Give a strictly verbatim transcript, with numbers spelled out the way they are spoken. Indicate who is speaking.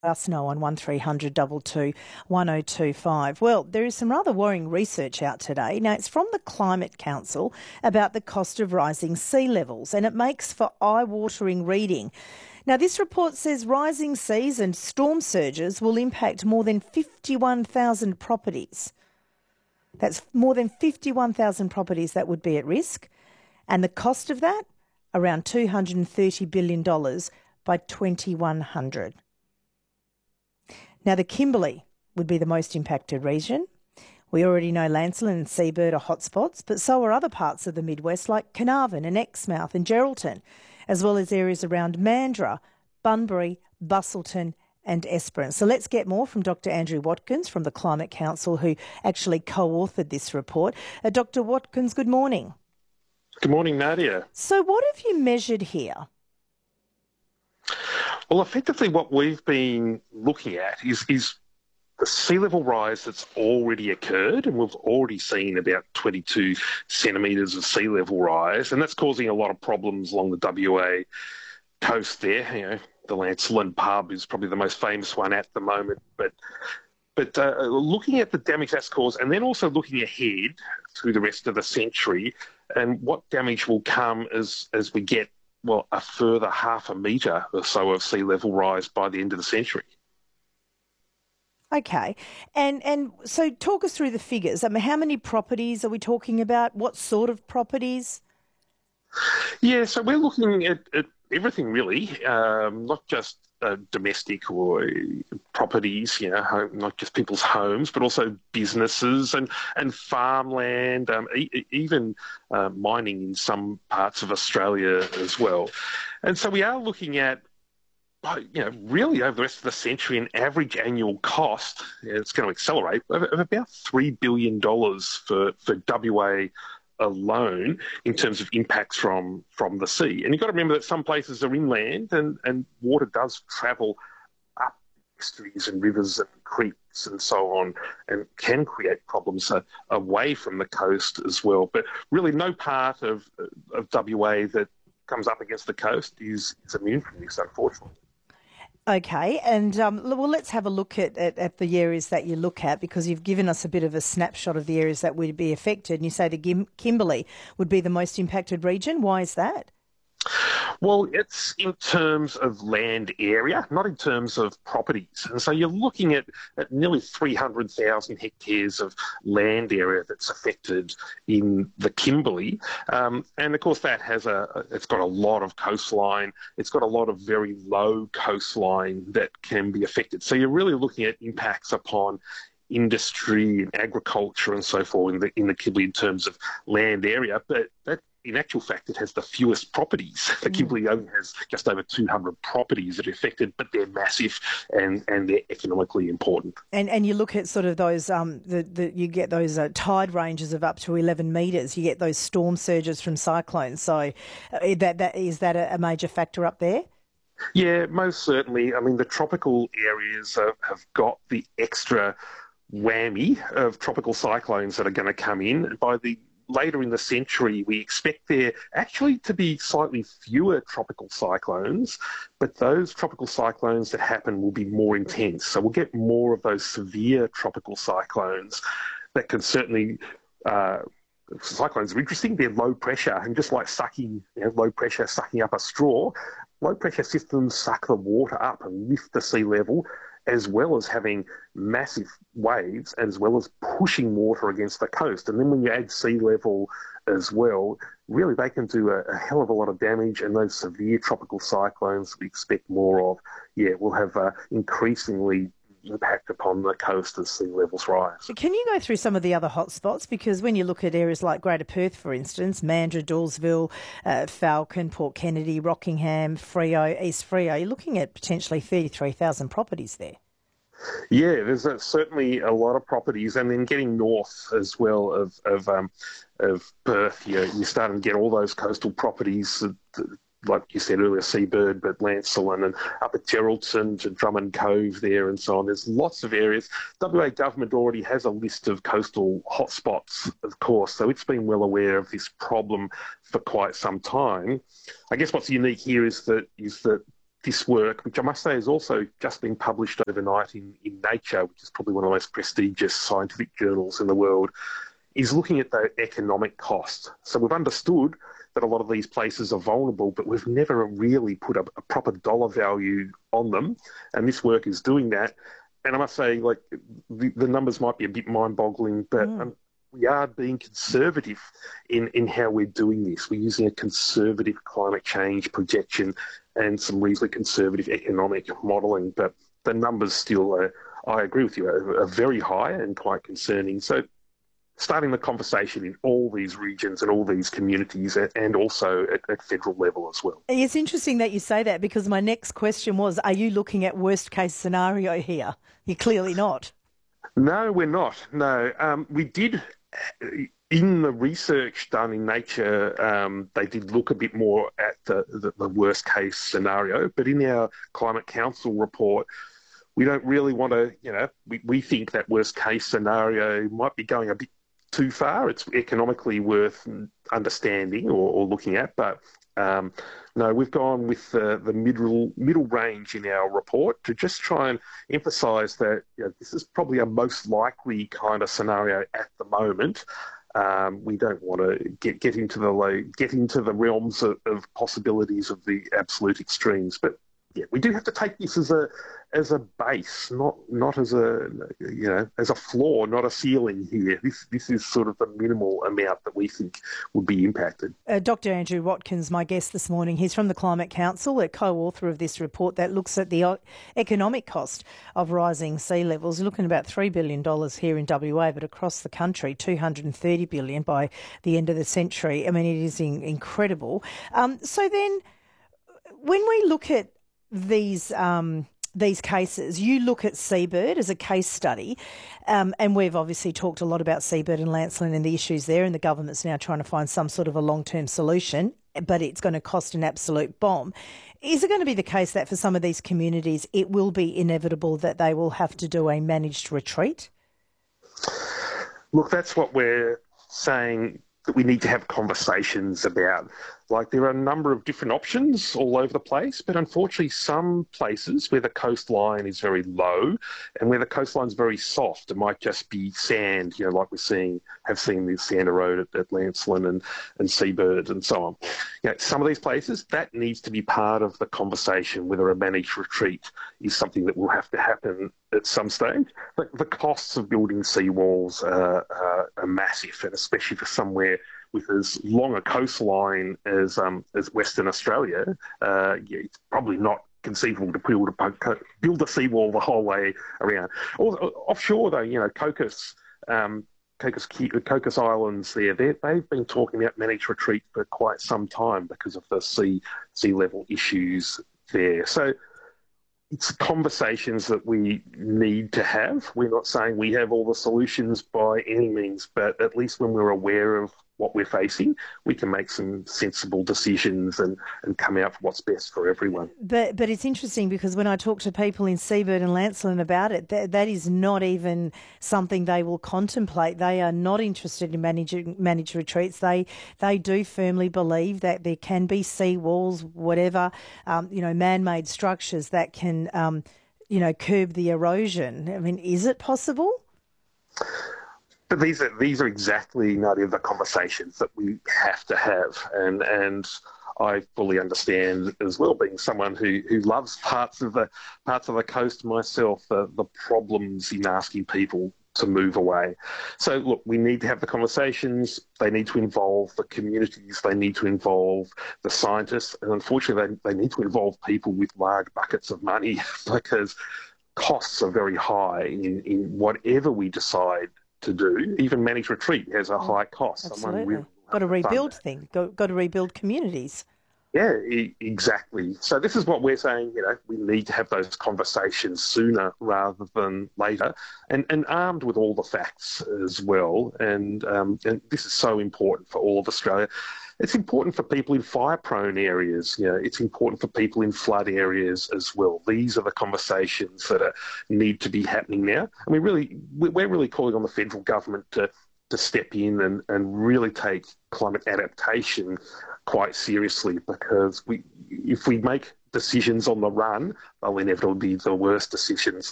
Speaker 1: Us know on one three hundred two two one oh two five. Well, there is some rather worrying research out today. Now, it's from the Climate Council about the cost of rising sea levels, and it makes for eye-watering reading. Now, this report says rising seas and storm surges will impact more than fifty-one thousand properties. That's more than fifty-one thousand properties that would be at risk. And the cost of that, around two hundred thirty billion dollars by twenty-one hundred. Now, the Kimberley would be the most impacted region. We already know Lancelin and Seabird are hotspots, but so are other parts of the Midwest like Carnarvon and Exmouth and Geraldton, as well as areas around Mandurah, Bunbury, Busselton and Esperance. So let's get more from Doctor Andrew Watkins from the Climate Council, who actually co-authored this report. Uh, Doctor Watkins, good morning.
Speaker 2: Good morning, Nadia.
Speaker 1: So what have you measured here?
Speaker 2: Well, effectively what we've been looking at is, is the sea level rise that's already occurred, and we've already seen about twenty-two centimetres of sea level rise, and that's causing a lot of problems along the W A coast there. You know, the Lancelin pub is probably the most famous one at the moment, but But uh, looking at the damage that's caused, and then also looking ahead through the rest of the century, and what damage will come as as we get, well, a further half a metre or so of sea level rise by the end of the century.
Speaker 1: Okay. And and so talk us through the figures. I mean, how many properties are we talking about? What sort of properties?
Speaker 2: Yeah, so we're looking at, at everything really, um, not just uh, domestic or properties, you know, home, not just people's homes, but also businesses and, and farmland, um, e- even uh, mining in some parts of Australia as well. And so we are looking at, you know, really over the rest of the century, an average annual cost, it's going to accelerate, of, of about three billion dollars for, for W A alone in terms of impacts from, from the sea. And you've got to remember that some places are inland and, and water does travel up estuaries and rivers and creeks and so on, and can create problems uh, away from the coast as well. But really no part of, of W A that comes up against the coast is, is immune from this, unfortunately.
Speaker 1: Okay, and um, well, let's have a look at, at, at the areas that you look at, because you've given us a bit of a snapshot of the areas that would be affected. And you say the Gim- Kimberley would be the most impacted region. Why is that?
Speaker 2: Well, it's in terms of land area, not in terms of properties. And so you're looking at, at nearly three hundred thousand hectares of land area that's affected in the Kimberley. Um, and of course that has a, it's got a lot of coastline. It's got a lot of very low coastline that can be affected. So you're really looking at impacts upon industry and agriculture and so forth in the, in the Kimberley in terms of land area. But that, in actual fact, it has the fewest properties. The Kimberley only has just over two hundred properties that are affected, but they're massive and, and they're economically important.
Speaker 1: And and you look at sort of those, um, the, the you get those uh, tide ranges of up to eleven metres. You get those storm surges from cyclones. So uh, that that is that a, a major factor up there?
Speaker 2: Yeah, most certainly. I mean, the tropical areas uh, have got the extra whammy of tropical cyclones that are going to come in. By the later in the century, we expect there actually to be slightly fewer tropical cyclones, but those tropical cyclones that happen will be more intense. So we'll get more of those severe tropical cyclones that can certainly... Uh, cyclones are interesting. They're low pressure, and just like sucking, you know, low pressure, sucking up a straw, low pressure systems suck the water up and lift the sea level, as well as having massive waves, as well as pushing water against the coast. And then when you add sea level as well, really they can do a, a hell of a lot of damage. And those severe tropical cyclones we expect more of, yeah, will have uh, increasingly impact upon the coast as sea levels rise.
Speaker 1: Can you go through some of the other hotspots? Because when you look at areas like Greater Perth, for instance, Mandurah, Dawesville, uh, Falcon, Port Kennedy, Rockingham, Freo, East Freo, you're looking at potentially thirty-three thousand properties there.
Speaker 2: Yeah, there's a, certainly a lot of properties, and then getting north as well of of, um, of Perth, you, you're starting to get all those coastal properties, uh, like you said earlier, Seabird, but Lancelin and up at Geraldton to Drummond Cove there and so on. There's lots of areas. W A government already has a list of coastal hotspots, of course, so it's been well aware of this problem for quite some time. I guess what's unique here is that is that this work, which I must say has also just been published overnight in, in Nature, which is probably one of the most prestigious scientific journals in the world, is looking at the economic cost. So we've understood that a lot of these places are vulnerable, but we've never really put a, a proper dollar value on them. And this work is doing that. And I must say, like, the, the numbers might be a bit mind-boggling, but mm. um, we are being conservative in, in how we're doing this. We're using a conservative climate change projection and some reasonably conservative economic modelling. But the numbers still, are, I agree with you, are, are very high and quite concerning. So starting the conversation in all these regions and all these communities, and also at, at federal level as well.
Speaker 1: It's interesting that you say that, because my next question was, are you looking at worst case scenario here? You're clearly not.
Speaker 2: No, we're not. No. Um, we did, in the research done in Nature, um, they did look a bit more at the, the, the worst case scenario, but in our Climate Council report, we don't really want to, you know, we, we think that worst case scenario might be going a bit too far. It's economically worth understanding or, or looking at, but um, no, we've gone with the, the middle middle range in our report to just try and emphasise that, you know, this is probably a most likely kind of scenario at the moment. Um, we don't want to get get into the low, get into the realms of, of possibilities of the absolute extremes, but yeah, we do have to take this as a as a base, not not as a you know as a floor, not a ceiling here. This this is sort of the minimal amount that we think would be impacted.
Speaker 1: Uh, Doctor Andrew Watkins, my guest this morning. He's from the Climate Council, a co-author of this report that looks at the economic cost of rising sea levels. You're looking at about three billion dollars here in W A, but across the country, two hundred thirty billion dollars by the end of the century. I mean, it is in, incredible. Um, so then, when we look at these um, these cases, you look at Seabird as a case study, um, and we've obviously talked a lot about Seabird and Lancelin and the issues there, and the government's now trying to find some sort of a long-term solution, but it's going to cost an absolute bomb. Is it going to be the case that for some of these communities it will be inevitable that they will have to do a managed retreat?
Speaker 2: Look, that's what we're saying that we need to have conversations about. Like, there are a number of different options all over the place, but unfortunately some places where the coastline is very low and where the coastline is very soft, it might just be sand, you know, like we're seeing, have seen the sand erode at, at Lancelin and, and Seabird and so on. You know, some of these places, that needs to be part of the conversation, whether a managed retreat is something that will have to happen at some stage. But the costs of building seawalls are, are, are massive, and especially for somewhere with as long a coastline as um, as Western Australia, uh, yeah, it's probably not conceivable to build a, build a seawall the whole way around. Offshore, though, you know, Cocos, um, Cocos, Cocos Islands there, they've been talking about managed retreat for quite some time because of the sea sea level issues there. So it's conversations that we need to have. We're not saying we have all the solutions by any means, but at least when we're aware of what we're facing, we can make some sensible decisions and, and come out for what's best for everyone.
Speaker 1: But but it's interesting because when I talk to people in Seabird and Lancelin about it, that, that is not even something they will contemplate. They are not interested in managing managed retreats. They they do firmly believe that there can be sea walls, whatever, um, you know, man-made structures that can, um, you know, curb the erosion. I mean, is it possible?
Speaker 2: But these are these are exactly, Nadia, the conversations that we have to have, and and I fully understand as well, being someone who, who loves parts of the parts of the coast myself, the, the problems in asking people to move away. So look, we need to have the conversations. They need to involve the communities. They need to involve the scientists, and unfortunately, they, they need to involve people with large buckets of money because costs are very high in, in whatever we decide to do. Even managed retreat has a high cost.
Speaker 1: Absolutely. Got to rebuild things. Got, got to rebuild communities.
Speaker 2: Yeah, e- exactly. So this is what we're saying, you know, we need to have those conversations sooner rather than later, and, and armed with all the facts as well. And, um, and this is so important for all of Australia. It's important for people in fire-prone areas. You know, it's important for people in flood areas as well. These are the conversations that are, need to be happening now. And we really, we're really calling on the federal government to to step in and, and really take climate adaptation quite seriously, because we, if we make decisions on the run, they'll inevitably be the worst decisions.